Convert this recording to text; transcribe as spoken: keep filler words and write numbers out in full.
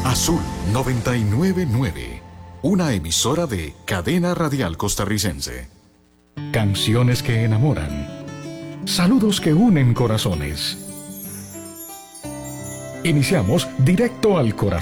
Azul noventa y nueve punto nueve, una emisora de Cadena Radial Costarricense. Canciones que enamoran. Saludos que unen corazones. Iniciamos directo al corazón.